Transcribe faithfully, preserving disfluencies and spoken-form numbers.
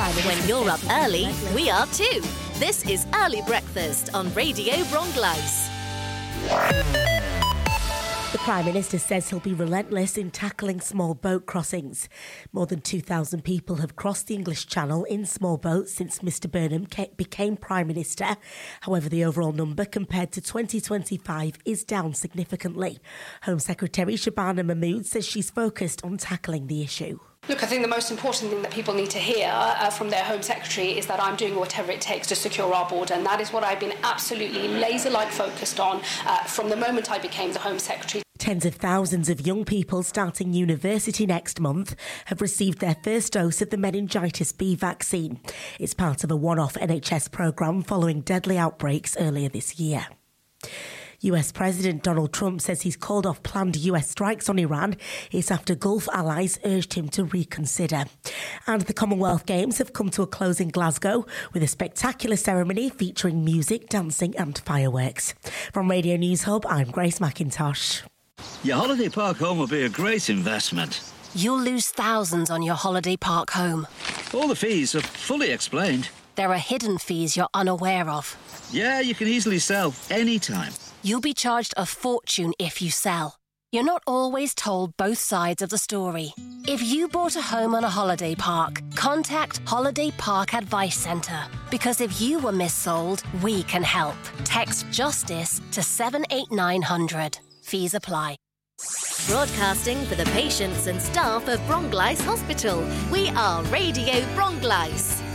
When you're up early, we are too. This is Early Breakfast on Radio Bronglice. The Prime Minister says he'll be relentless in tackling small boat crossings. More than two thousand people have crossed the English Channel in small boats since Mr Burnham became Prime Minister. However, the overall number compared to twenty twenty-five is down significantly. Home Secretary Shabana Mahmood says she's focused on tackling the issue. Look, I think the most important thing that people need to hear uh, from their Home Secretary is that I'm doing whatever it takes to secure our border, and that is what I've been absolutely laser-like focused on uh, from the moment I became the Home Secretary. Tens of thousands of young people starting university next month have received their first dose of the meningitis B vaccine. It's part of a one-off N H S programme following deadly outbreaks earlier this year. U S President Donald Trump says he's called off planned U S strikes on Iran. It's after Gulf allies urged him to reconsider. And the Commonwealth Games have come to a close in Glasgow with a spectacular ceremony featuring music, dancing and fireworks. From Radio News Hub, I'm Grace McIntosh. Your holiday park home will be a great investment. You'll lose thousands on your holiday park home. All the fees are fully explained. There are hidden fees you're unaware of. Yeah, you can easily sell anytime. You'll be charged a fortune if you sell. You're not always told both sides of the story. If you bought a home on a holiday park, contact Holiday Park Advice Centre. Because if you were missold, we can help. Text JUSTICE to seven eight nine hundred. Fees apply. Broadcasting for the patients and staff of Bronglice Hospital. We are Radio Bronglice.